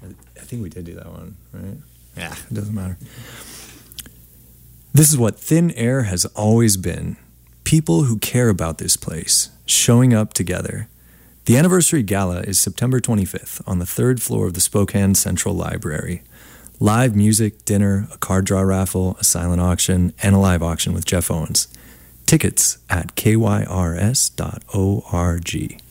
I think we did do that one, right? Yeah, it doesn't matter. This is what Thin Air has always been. People who care about this place, showing up together. The anniversary gala is September 25th on the 3rd floor of the Spokane Central Library. Live music, dinner, a card draw raffle, a silent auction, and a live auction with Jeff Owens. Tickets at kyrs.org.